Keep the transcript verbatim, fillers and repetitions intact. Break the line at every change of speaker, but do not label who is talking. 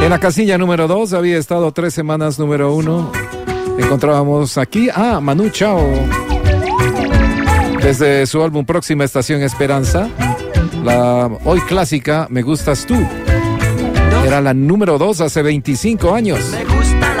En la casilla número dos había estado tres semanas número uno. Encontrábamos aquí a Manu Chao. Desde su álbum Próxima Estación Esperanza, la hoy clásica Me Gustas Tú. Era la número dos hace veinticinco años.
Me gusta la